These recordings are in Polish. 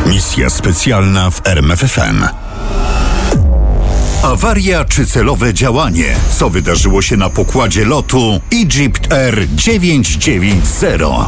Misja specjalna w RMF FM. Awaria czy celowe działanie? Co wydarzyło się na pokładzie lotu Egypt Air 990?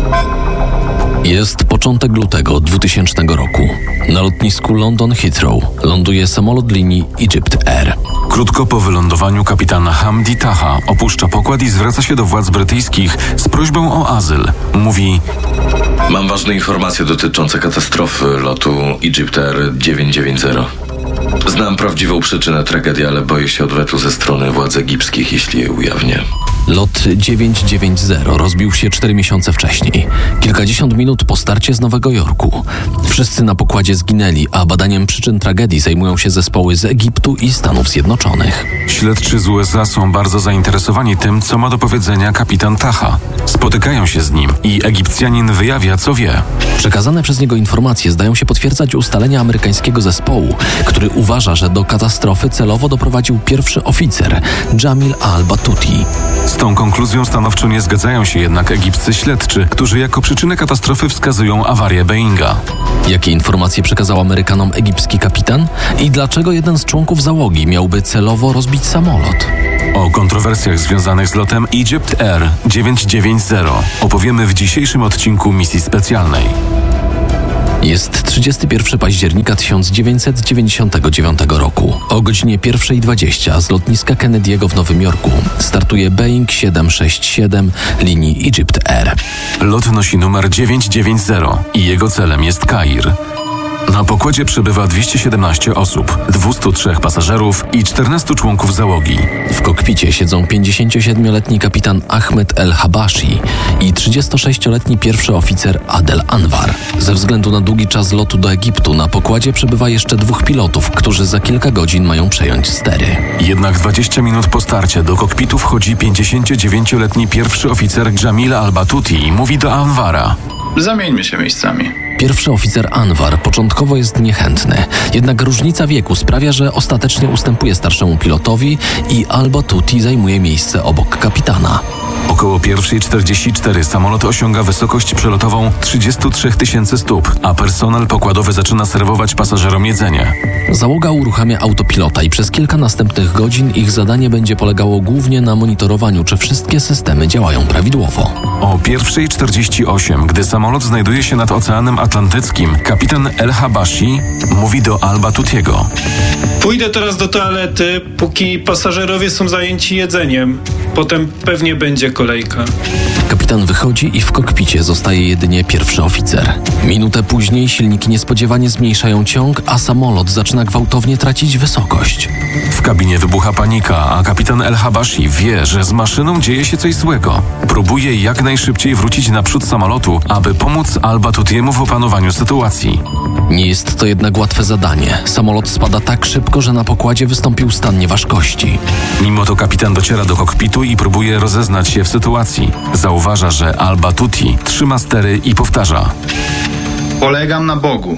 Jest początek lutego 2000 roku. Na lotnisku London Heathrow ląduje samolot linii Egypt Air. Krótko po wylądowaniu kapitan Hamdi Taha opuszcza pokład i zwraca się do władz brytyjskich z prośbą o azyl. Mówi: Mam ważne informacje dotyczące katastrofy lotu Egypt Air 990. Znam prawdziwą przyczynę tragedii, ale boję się odwetu ze strony władz egipskich, jeśli je ujawnię. Lot 990 rozbił się 4 miesiące wcześniej, kilkadziesiąt minut po starcie z Nowego Jorku. Wszyscy na pokładzie zginęli, a badaniem przyczyn tragedii zajmują się zespoły z Egiptu i Stanów Zjednoczonych. Śledczy z USA są bardzo zainteresowani tym, co ma do powiedzenia kapitan Taha. Spotykają się z nim i Egipcjanin wyjawia, co wie. Przekazane przez niego informacje zdają się potwierdzać ustalenia amerykańskiego zespołu, który uważa, że do katastrofy celowo doprowadził pierwszy oficer, Jamil al-Batouti. Z tą konkluzją stanowczo nie zgadzają się jednak egipscy śledczy, którzy jako przyczynę katastrofy wskazują awarię Boeinga. Jakie informacje przekazał Amerykanom egipski kapitan? I dlaczego jeden z członków załogi miałby celowo rozbić samolot? O kontrowersjach związanych z lotem Egypt Air 990 opowiemy w dzisiejszym odcinku misji specjalnej. Jest 31 października 1999 roku. O godzinie 1:20 z lotniska Kennedy'ego w Nowym Jorku startuje Boeing 767 linii Egypt Air. Lot nosi numer 990 i jego celem jest Kair. Na pokładzie przebywa 217 osób, 203 pasażerów i 14 członków załogi. W kokpicie siedzą 57-letni kapitan Ahmed El-Habashi i 36-letni pierwszy oficer Adel Anwar. Ze względu na długi czas lotu do Egiptu na pokładzie przebywa jeszcze 2 pilotów, którzy za kilka godzin mają przejąć stery. Jednak 20 minut po starcie do kokpitu wchodzi 59-letni pierwszy oficer Jamil al-Batouti i mówi do Anwara: Zamieńmy się miejscami. Pierwszy oficer Anwar początkowo jest niechętny, jednak różnica wieku sprawia, że ostatecznie ustępuje starszemu pilotowi i al-Batouti zajmuje miejsce obok kapitana. Około 1:44 samolot osiąga wysokość przelotową 33 000 stóp, a personel pokładowy zaczyna serwować pasażerom jedzenie. Załoga uruchamia autopilota i przez kilka następnych godzin ich zadanie będzie polegało głównie na monitorowaniu, czy wszystkie systemy działają prawidłowo. O 1:48, gdy samolot znajduje się nad Oceanem Atlantyckim, kapitan El-Habashi mówi do al-Batoutiego: Pójdę teraz do toalety, póki pasażerowie są zajęci jedzeniem. Potem pewnie będzie kolejka. Kapitan wychodzi i w kokpicie zostaje jedynie pierwszy oficer. Minutę później silniki niespodziewanie zmniejszają ciąg, a samolot zaczyna gwałtownie tracić wysokość. W kabinie wybucha panika, a kapitan El-Habashi wie, że z maszyną dzieje się coś złego. Próbuje jak najszybciej wrócić na przód samolotu, aby pomóc al-Batoutiemu w opanowaniu sytuacji. Nie jest to jednak łatwe zadanie. Samolot spada tak szybko, że na pokładzie wystąpił stan nieważkości. Mimo to kapitan dociera do kokpitu i próbuje rozeznać się w sytuacji. Zauważa, że al-Batouti trzyma stery i powtarza: Polegam na Bogu.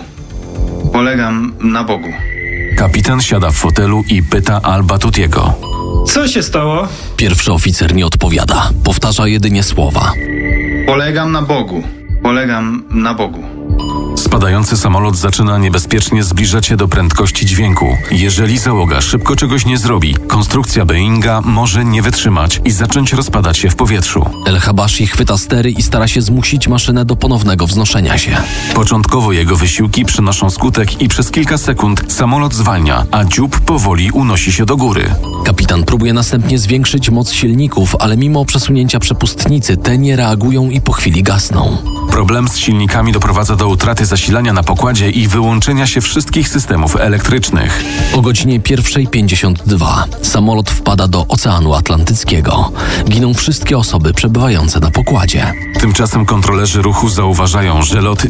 Polegam na Bogu. Kapitan siada w fotelu i pyta al-Batoutiego: Co się stało? Pierwszy oficer nie odpowiada. Powtarza jedynie słowa: Polegam na Bogu. Polegam na Bogu. Spadający samolot zaczyna niebezpiecznie zbliżać się do prędkości dźwięku. Jeżeli załoga szybko czegoś nie zrobi, konstrukcja Boeinga może nie wytrzymać i zacząć rozpadać się w powietrzu. El-Habashi chwyta stery i stara się zmusić maszynę do ponownego wznoszenia się. Początkowo jego wysiłki przynoszą skutek i przez kilka sekund samolot zwalnia, a dziób powoli unosi się do góry. Kapitan próbuje następnie zwiększyć moc silników, ale mimo przesunięcia przepustnicy te nie reagują i po chwili gasną. Problem z silnikami doprowadza do utraty zasilania na pokładzie i wyłączenia się wszystkich systemów elektrycznych. O godzinie 1:52 samolot wpada do Oceanu Atlantyckiego. Giną wszystkie osoby przebywające na pokładzie. Tymczasem kontrolerzy ruchu zauważają, że lot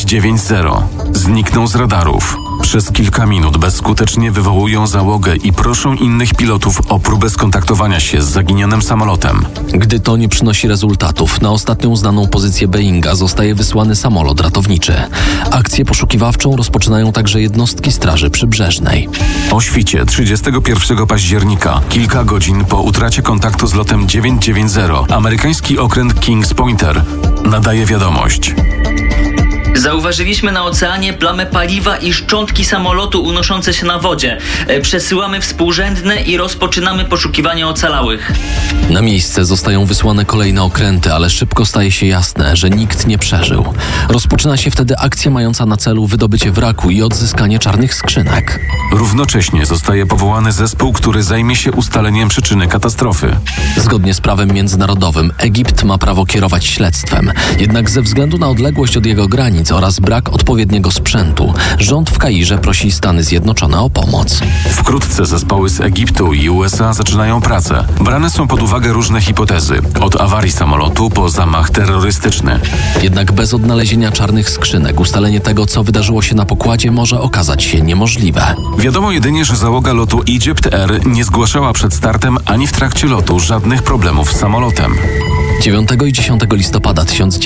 990 zniknął z radarów. Przez kilka minut bezskutecznie wywołują załogę i proszą innych pilotów o próbę skontaktowania się z zaginionym samolotem. Gdy to nie przynosi rezultatów, na ostatnią znaną pozycję Boeinga zostaje wysłany samolot ratowniczy. Akcję poszukiwawczą rozpoczynają także jednostki Straży Przybrzeżnej. O świcie 31 października, kilka godzin po utracie kontaktu z lotem 990, amerykański okręt Kings Pointer nadaje wiadomość: Zauważyliśmy na oceanie plamę paliwa i szczątki samolotu unoszące się na wodzie. Przesyłamy współrzędne i rozpoczynamy poszukiwania ocalałych. Na miejsce zostają wysłane kolejne okręty, ale szybko staje się jasne, że nikt nie przeżył. Rozpoczyna się wtedy akcja mająca na celu wydobycie wraku i odzyskanie czarnych skrzynek. Równocześnie zostaje powołany zespół, który zajmie się ustaleniem przyczyny katastrofy. Zgodnie z prawem międzynarodowym Egipt ma prawo kierować śledztwem. Jednak ze względu na odległość od jego granic oraz brak odpowiedniego sprzętu, rząd w Kairze prosi Stany Zjednoczone o pomoc. Wkrótce zespoły z Egiptu i USA zaczynają pracę. Brane są pod uwagę różne hipotezy, od awarii samolotu po zamach terrorystyczny. Jednak bez odnalezienia czarnych skrzynek ustalenie tego, co wydarzyło się na pokładzie, może okazać się niemożliwe. Wiadomo jedynie, że załoga lotu Egypt Air nie zgłaszała przed startem ani w trakcie lotu żadnych problemów z samolotem. 9 i 10 listopada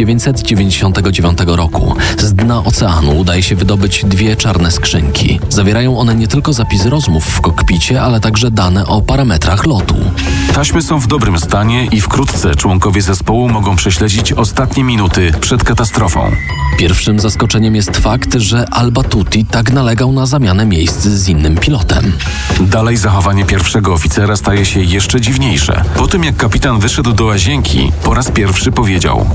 1999 roku z dna oceanu udaje się wydobyć 2 czarne skrzynki. Zawierają one nie tylko zapis rozmów w kokpicie, ale także dane o parametrach lotu. Taśmy są w dobrym stanie i wkrótce członkowie zespołu mogą prześledzić ostatnie minuty przed katastrofą. Pierwszym zaskoczeniem jest fakt, że Al-Battuti tak nalegał na zamianę miejsc z innym pilotem. Dalej zachowanie pierwszego oficera staje się jeszcze dziwniejsze. Po tym jak kapitan wyszedł do łazienki, po raz pierwszy powiedział: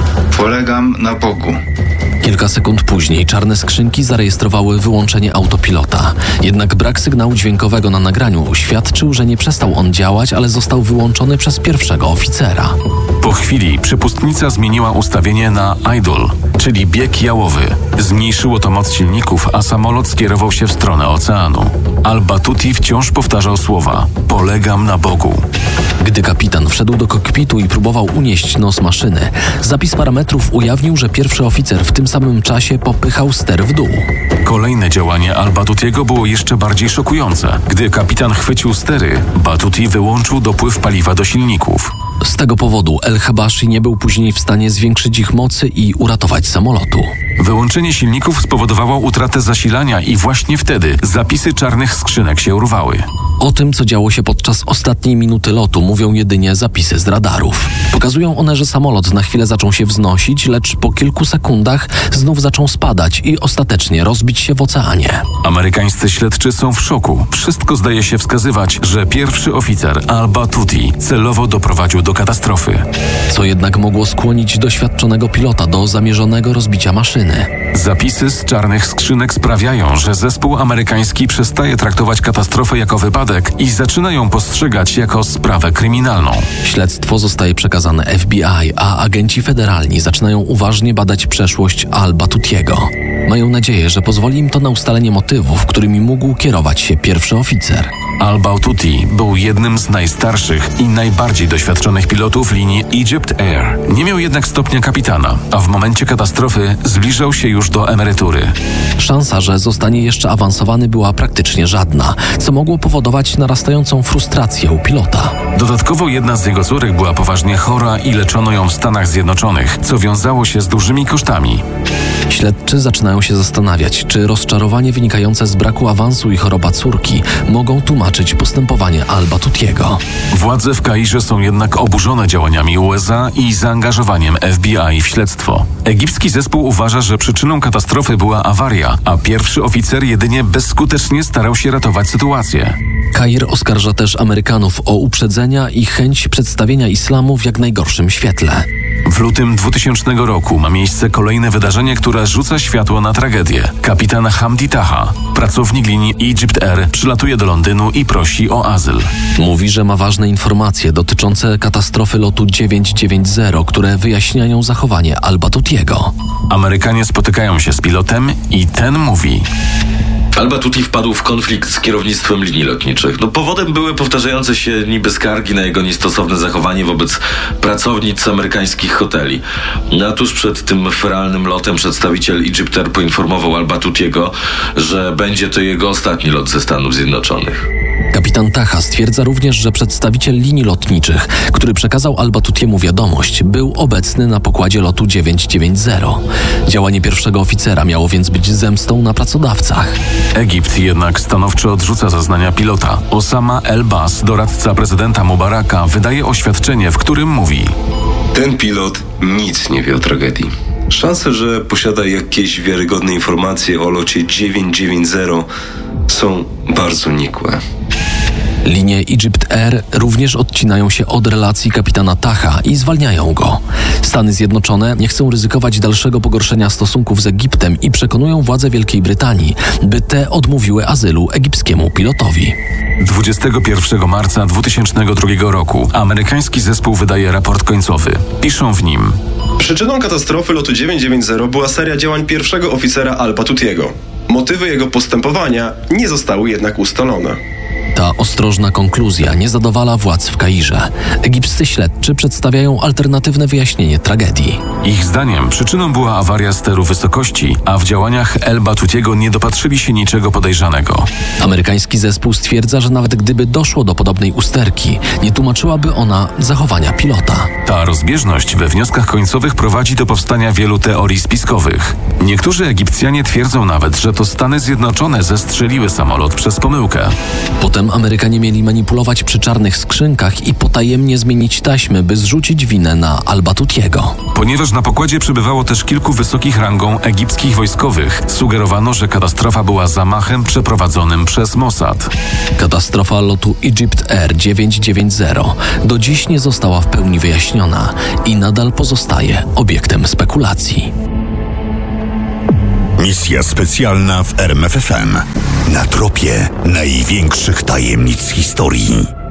Polegam na Bogu. Kilka sekund później czarne skrzynki zarejestrowały wyłączenie autopilota. Jednak brak sygnału dźwiękowego na nagraniu świadczył, że nie przestał on działać, ale został wyłączony przez pierwszego oficera. Po chwili przepustnica zmieniła ustawienie na idle, czyli bieg jałowy. Zmniejszyło to moc silników, a samolot skierował się w stronę oceanu. Al-Battuti wciąż powtarzał słowa: polegam na Bogu. Gdy kapitan wszedł do kokpitu i próbował unieść nos maszyny, zapis parametrów ujawnił, że pierwszy oficer w tym samym czasie popychał ster w dół. Kolejne działanie Al-Battutiego było jeszcze bardziej szokujące. Gdy kapitan chwycił stery, Battuti wyłączył dopływ paliwa do silników. Z tego powodu El-Habashi nie był później w stanie zwiększyć ich mocy i uratować samolotu. Wyłączenie silników spowodowało utratę zasilania i właśnie wtedy zapisy czarnych skrzynek się urwały. O tym, co działo się podczas ostatniej minuty lotu, mówią jedynie zapisy z radarów. Pokazują one, że samolot na chwilę zaczął się wznosić, lecz po kilku sekundach znów zaczął spadać i ostatecznie rozbić się w oceanie. Amerykańscy śledczy są w szoku. Wszystko zdaje się wskazywać, że pierwszy oficer Al-Battuti celowo doprowadził do katastrofy. Co jednak mogło skłonić doświadczonego pilota do zamierzonego rozbicia maszyny. Zapisy z czarnych skrzynek sprawiają, że zespół amerykański przestaje traktować katastrofę jako wypadek i zaczyna ją postrzegać jako sprawę kryminalną. Śledztwo zostaje przekazane FBI, a agenci federalni zaczynają uważnie badać przeszłość Al-Battutiego. Mają nadzieję, że pozwoli im to na ustalenie motywów, którymi mógł kierować się pierwszy oficer. Al-Battuti był jednym z najstarszych i najbardziej doświadczonych pilotów linii Egypt Air. Nie miał jednak stopnia kapitana, a w momencie katastrofy zbliżał się już do emerytury. Szansa, że zostanie jeszcze awansowany, była praktycznie żadna, co mogło powodować narastającą frustrację u pilota. Dodatkowo jedna z jego córek była poważnie chora i leczono ją w Stanach Zjednoczonych, co wiązało się z dużymi kosztami. Śledczy zaczynają się zastanawiać, czy rozczarowanie wynikające z braku awansu i choroba córki mogą tłumaczyć postępowanie Al-Battutiego. Władze w Kairze są jednak oburzone działaniami USA i zaangażowaniem FBI w śledztwo. Egipski zespół uważa, że przyczyną katastrofy była awaria, a pierwszy oficer jedynie bezskutecznie starał się ratować sytuację. Kair oskarża też Amerykanów o uprzedzenia i chęć przedstawienia islamu w jak najgorszym świetle. W lutym 2000 roku ma miejsce kolejne wydarzenie, które rzuca światło na tragedię. Kapitan Hamdi Taha, pracownik linii Egypt Air, przylatuje do Londynu i prosi o azyl. Mówi, że ma ważne informacje dotyczące katastrofy lotu 990, które wyjaśniają zachowanie Al-Battutiego. Amerykanie spotykają się z pilotem i ten mówi: Al-Battuti wpadł w konflikt z kierownictwem linii lotniczych. Powodem były powtarzające się niby skargi na jego niestosowne zachowanie wobec pracownic amerykańskich hoteli. A tuż przed tym feralnym lotem przedstawiciel Egypt Air poinformował Al-Battutiego, że będzie to jego ostatni lot ze Stanów Zjednoczonych. Kapitan Taha stwierdza również, że przedstawiciel linii lotniczych, który przekazał Al-Battutiemu wiadomość, był obecny na pokładzie lotu 990. Działanie pierwszego oficera miało więc być zemstą na pracodawcach. Egipt jednak stanowczo odrzuca zeznania pilota. Osama El-Bas, doradca prezydenta Mubaraka, wydaje oświadczenie, w którym mówi: ten pilot nic nie wie o tragedii. Szanse, że posiada jakieś wiarygodne informacje o locie 990 są bardzo nikłe. Linie Egypt Air również odcinają się od relacji kapitana Taha i zwalniają go. Stany Zjednoczone nie chcą ryzykować dalszego pogorszenia stosunków z Egiptem i przekonują władze Wielkiej Brytanii, by te odmówiły azylu egipskiemu pilotowi. 21 marca 2002 roku amerykański zespół wydaje raport końcowy. Piszą w nim: Przyczyną katastrofy lotu 990 była seria działań pierwszego oficera Al-Batutiego. Motywy jego postępowania nie zostały jednak ustalone. Ta ostrożna konkluzja nie zadowala władz w Kairze. Egipscy śledczy przedstawiają alternatywne wyjaśnienie tragedii. Ich zdaniem przyczyną była awaria steru wysokości, a w działaniach El-Batutiego nie dopatrzyli się niczego podejrzanego. Amerykański zespół stwierdza, że nawet gdyby doszło do podobnej usterki, nie tłumaczyłaby ona zachowania pilota. Ta rozbieżność we wnioskach końcowych prowadzi do powstania wielu teorii spiskowych. Niektórzy Egipcjanie twierdzą nawet, że to Stany Zjednoczone zestrzeliły samolot przez pomyłkę. Potem Amerykanie mieli manipulować przy czarnych skrzynkach i potajemnie zmienić taśmy, by zrzucić winę na Al-Batutiego. Ponieważ na pokładzie przebywało też kilku wysokich rangą egipskich wojskowych, sugerowano, że katastrofa była zamachem przeprowadzonym przez Mossad. Katastrofa lotu Egypt Air 990 do dziś nie została w pełni wyjaśniona i nadal pozostaje obiektem spekulacji. Misja specjalna w RMF FM. Na tropie największych tajemnic historii.